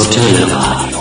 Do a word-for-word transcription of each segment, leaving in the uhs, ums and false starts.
Hotelradio.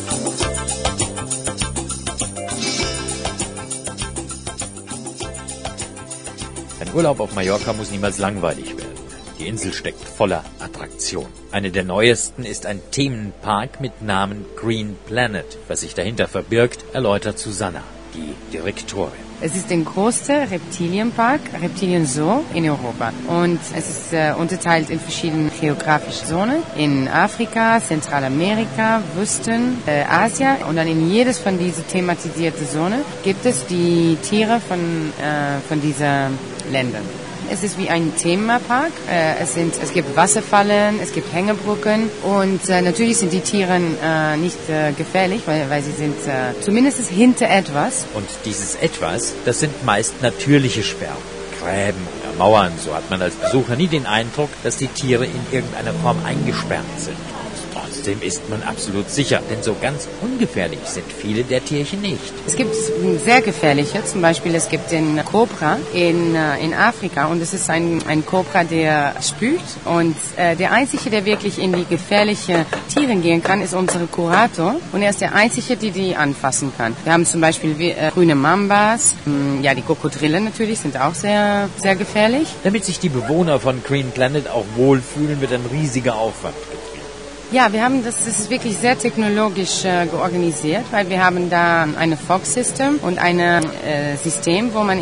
Ein Urlaub auf Mallorca muss niemals langweilig werden. Die Insel steckt voller Attraktion. Eine der neuesten ist ein Themenpark mit Namen Green Planet. Was sich dahinter verbirgt, erläutert Susanna, die Direktorin. Es ist der größte Reptilienpark, Reptilien-Zoo in Europa. Und es ist äh, unterteilt in verschiedene geografische Zonen. In Afrika, Zentralamerika, Wüsten, äh, Asien. Und dann in jedes von diesen thematisierten Zonen gibt es die Tiere von, äh, von diesen Ländern. Es ist wie ein Themapark. Äh, es, sind, es gibt Wasserfallen, es gibt Hängebrücken und äh, natürlich sind die Tiere äh, nicht äh, gefährlich, weil, weil sie sind äh, zumindest hinter etwas. Und dieses Etwas, das sind meist natürliche Sperren, Gräben oder Mauern. So hat man als Besucher nie den Eindruck, dass die Tiere in irgendeiner Form eingesperrt sind. Trotzdem ist man absolut sicher, denn so ganz ungefährlich sind viele der Tierchen nicht. Es gibt sehr gefährliche, zum Beispiel es gibt den Kobra in, in Afrika und es ist ein, ein Kobra, der spült und äh, der Einzige, der wirklich in die gefährlichen Tiere gehen kann, ist unsere Kurator und er ist der Einzige, der die anfassen kann. Wir haben zum Beispiel äh, grüne Mambas, mh, ja die Krokodile natürlich sind auch sehr, sehr gefährlich. Damit sich die Bewohner von Green Planet auch wohlfühlen, wird ein riesiger Aufwand betrieben. Ja, wir haben das, das ist wirklich sehr technologisch äh, georganisiert, weil wir haben da eine Fog System und ein äh, System, wo man